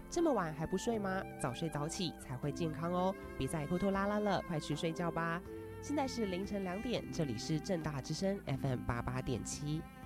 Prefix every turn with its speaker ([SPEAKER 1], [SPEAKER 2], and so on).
[SPEAKER 1] 这么晚还不睡吗？早睡早起才会健康哦，别再拖拖拉拉了，快去睡觉吧。现在是凌晨2点，这里是政大之声 FM88.7。